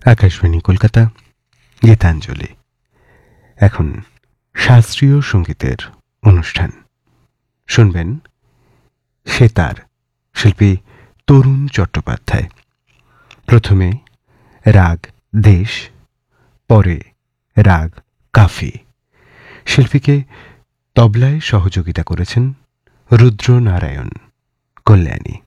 আকাশবাণী কলকাতা, গীতাঞ্জলি। এখন শাস্ত্রীয় সঙ্গীতের অনুষ্ঠান শুনবেন। সেতার শিল্পী তরুণ চট্টোপাধ্যায়। প্রথমে রাগ দেশ, পরে রাগ কাফি। শিল্পীকে তবলায় সহযোগিতা করেছেন রুদ্র নারায়ণ কল্যাণী।